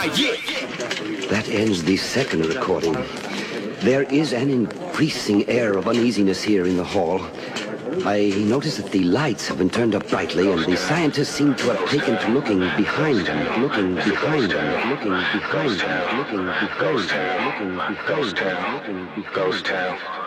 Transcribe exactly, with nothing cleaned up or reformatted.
That ends the second recording. There is an increasing air of uneasiness here in the hall. I notice that the lights have been turned up brightly, and the scientists seem to have taken to looking behind them, looking behind them, looking behind them, looking behind them, looking behind them, looking behind them, looking behind them.